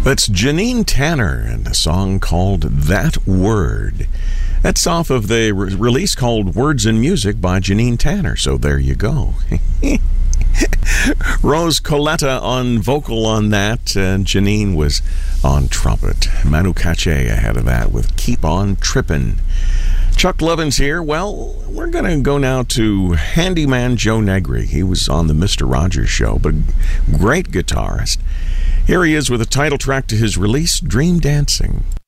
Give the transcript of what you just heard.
That's Janine Tanner and a song called That Word. That's off of the release called Words and Music by Janine Tanner, so there you go. Rose Coletta on vocal on that, and Janine was on trumpet. Manu Katché ahead of that with Keep On Trippin'. Chuck Lovins here. Well, we're going to go now to handyman Joe Negri. He was on the Mr. Rogers Show, but great guitarist. Here he is with a title track to his release, Dream Dancing.